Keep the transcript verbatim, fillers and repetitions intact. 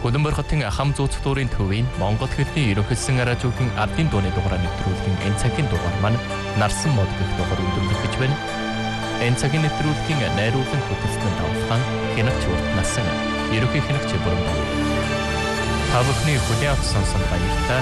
Хөлбөмбөр хотын хам зууц дүүрийн төвийн Монгол хэлний ерөнхийлсөн радиогийн ардын дууны дугаараар нэвтрүүлгийн энэ цагийн дугаар маань нарсан мод гэх дугаар өндөрлөх гэж байна. Энэ цагийн нэвтрүүлгийн найруулан хөтөлсөн тавхан хянагч уртнасан ерөнхий хянагч бүрэн байна. Та бүхний хүлээн авсан сонсон баярлалаа.